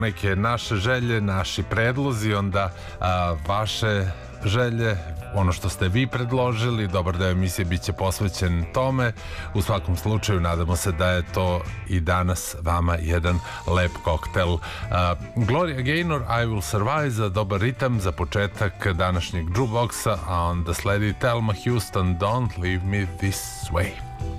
neke naše želje, naši predlozi, onda vaše želje, ono što ste vi predložili, dobar deo emisije bit će posvećen tome. U svakom slučaju nadamo se da je to i danas vama jedan lep koktel. Gloria Gaynor, I Will Survive, za dobar ritam, za početak današnjeg jukeboxa, a onda sledi Thelma Houston, Don't Leave Me This Way.